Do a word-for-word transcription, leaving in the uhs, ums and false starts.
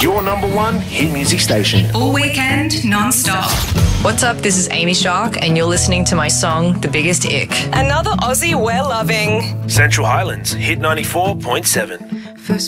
your number one hit music station. All weekend, non-stop. What's up? This is Amy Shark, and you're listening to my song, The Biggest Ick. Another Aussie we're loving. Central Highlands, Hit ninety-four point seven.